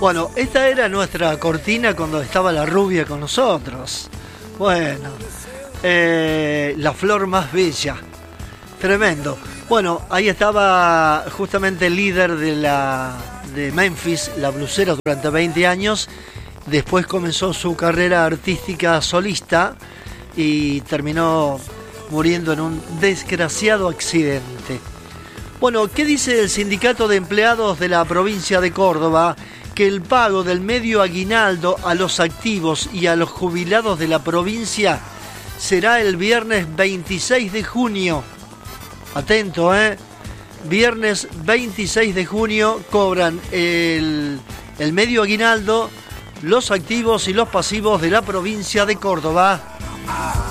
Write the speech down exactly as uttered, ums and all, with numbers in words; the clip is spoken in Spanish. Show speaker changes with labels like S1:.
S1: Bueno, esta era nuestra cortina cuando estaba la rubia con nosotros. Bueno, eh, la flor más bella. Tremendo. Bueno, ahí estaba justamente el líder de la de Memphis, la blusera, durante veinte años. Después comenzó su carrera artística solista y terminó muriendo en un desgraciado accidente. Bueno, ¿qué dice el Sindicato de Empleados de la provincia de Córdoba? Que el pago del medio aguinaldo a los activos y a los jubilados de la provincia será el viernes veintiséis de junio. Atento, ¿eh? Viernes veintiséis de junio cobran el, el medio aguinaldo los activos y los pasivos de la provincia de Córdoba.